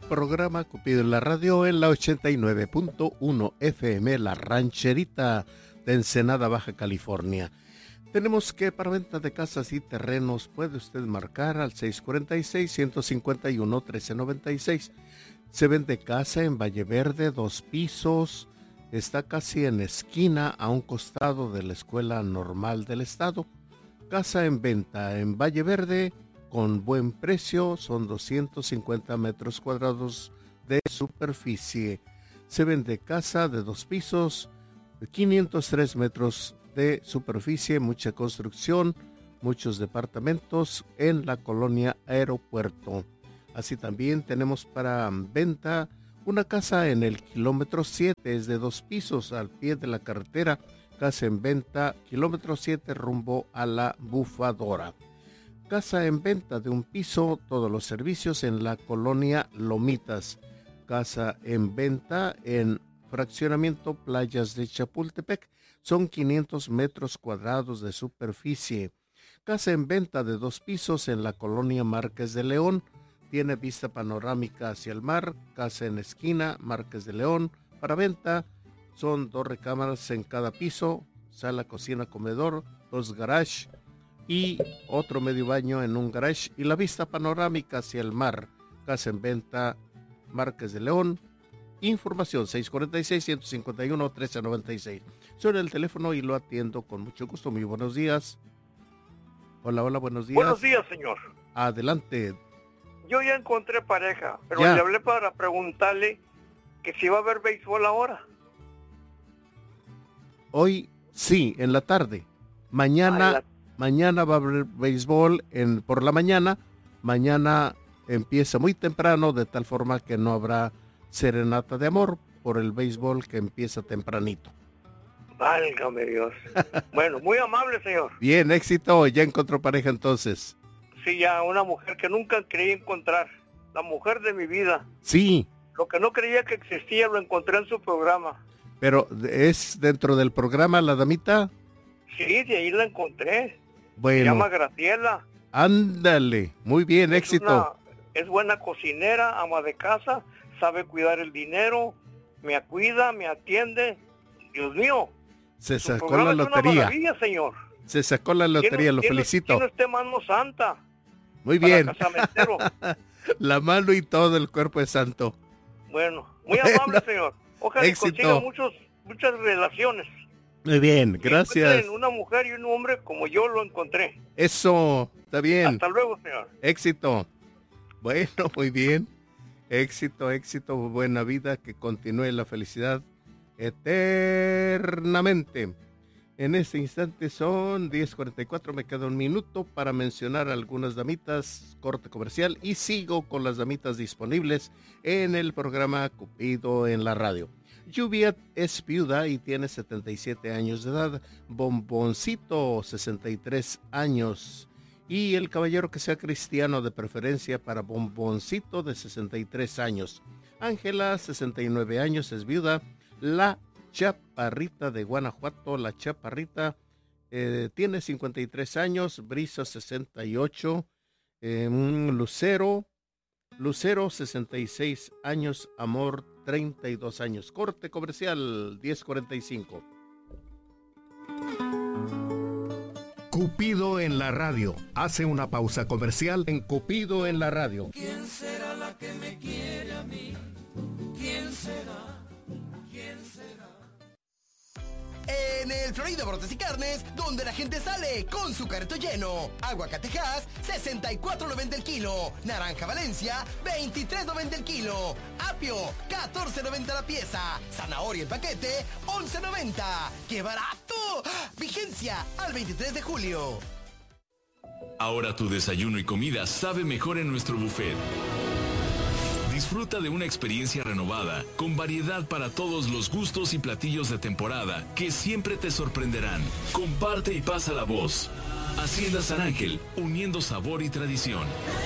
programa Cupido en la radio en la 89.1 FM, La Rancherita de Ensenada, Baja California. Tenemos que para venta de casas y terrenos puede usted marcar al 646-151-1396. Se vende casa en Valle Verde, 2 pisos. Está casi en esquina a un costado de la Escuela Normal del Estado. Casa en venta en Valle Verde con buen precio, son 250 metros cuadrados de superficie. Se vende casa de 2 pisos, 503 metros de superficie, mucha construcción, muchos departamentos en la colonia Aeropuerto. Así también tenemos para venta una casa en el kilómetro 7, es de 2 pisos al pie de la carretera. Casa en venta, kilómetro 7 rumbo a la Bufadora. Casa en venta de 1 piso, todos los servicios en la colonia Lomitas. Casa en venta en fraccionamiento Playas de Chapultepec, son 500 metros cuadrados de superficie. Casa en venta de 2 pisos en la colonia Márquez de León, tiene vista panorámica hacia el mar. Casa en esquina, Márquez de León, para venta. Son 2 recámaras en cada piso, sala, cocina, comedor, 2 garages y otro medio baño en un garage y la vista panorámica hacia el mar. Casa en venta, Márquez de León. Información 646-151-1396. Suena el teléfono y lo atiendo con mucho gusto. Muy buenos días. Hola, buenos días. Buenos días, señor. Adelante. Yo ya encontré pareja, pero Ya. le hablé para preguntarle que si va a haber béisbol ahora. Hoy sí, en la tarde. Mañana va a haber béisbol por la mañana. Mañana empieza muy temprano, de tal forma que no habrá serenata de amor por el béisbol que empieza tempranito. Válgame Dios. Bueno, muy amable, señor. Bien, éxito. Ya encontró pareja entonces. Sí, ya una mujer que nunca creí encontrar. La mujer de mi vida. Sí, Lo que no creía que existía lo encontré en su programa. pero ¿es dentro del programa la damita? Sí, de ahí la encontré. Se Bueno, llama Graciela. ándale. Muy bien, éxito. Es buena cocinera, ama de casa, sabe cuidar el dinero, me cuida, me atiende. Dios mío. Se Su sacó programa la es una lotería. maravilla, señor. Se sacó la lotería, lo felicito. Tiene usted mano santa. Muy para bien. casamentero. La mano y todo el cuerpo es santo. Bueno, muy Bueno, amable, señor. Ojalá éxito. consiga muchas relaciones. Muy bien, Que gracias. encuentren una mujer y un hombre como yo lo encontré. Eso, está bien. Hasta luego, señor. Éxito. Bueno, muy bien. Éxito, buena vida, que continúe la felicidad eternamente. En este instante son 10:44, me queda 1 minuto para mencionar algunas damitas, corte comercial, y sigo con las damitas disponibles en el programa Cupido en la radio. Lluvia es viuda y tiene 77 años de edad. Bomboncito, 63 años. Y el caballero que sea cristiano, de preferencia para Bomboncito, de 63 años. Ángela, 69 años, es viuda. La Chaparrita de Guanajuato, la Chaparrita, tiene 53 años. Brisa, 68. Lucero, 66 años. Amor, 32 años. Corte comercial, 10:45. Cupido en la radio. Hace una pausa comercial en Cupido en la radio. ¿Quién será la que me quiere a mí? ¿Quién será? ¿Quién será? En el Florida Brotes y Carnes, donde la gente sale con su carrito lleno. Aguacatejas, 64.90 el kilo. Naranja Valencia, 23.90 el kilo. Apio, 14.90 la pieza. Zanahoria el paquete, 11.90. ¡Qué barato! Vigencia al 23 de julio. Ahora tu desayuno y comida sabe mejor en nuestro buffet. Disfruta de una experiencia renovada, con variedad para todos los gustos y platillos de temporada que siempre te sorprenderán. Comparte y pasa la voz. Hacienda San Ángel, uniendo sabor y tradición.